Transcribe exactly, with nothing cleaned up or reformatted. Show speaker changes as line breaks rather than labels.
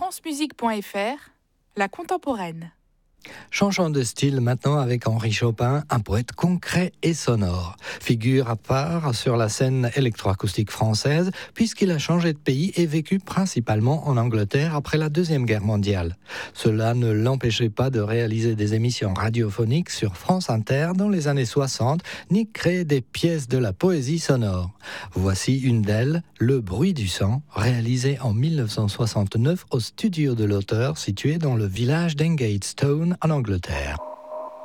francemusique point f r, la contemporaine.
Changeons de style maintenant avec Henri Chopin, un poète concret et sonore. Figure à part sur la scène électroacoustique française, puisqu'il a changé de pays et vécu principalement en Angleterre après la Deuxième Guerre mondiale. Cela ne l'empêchait pas de réaliser des émissions radiophoniques sur France Inter dans les années soixante, ni créer des pièces de la poésie sonore. Voici une d'elles, Le bruit du sang, réalisé en dix-neuf cent soixante-neuf au studio de l'auteur situé dans le village d'Engadestone en Angleterre.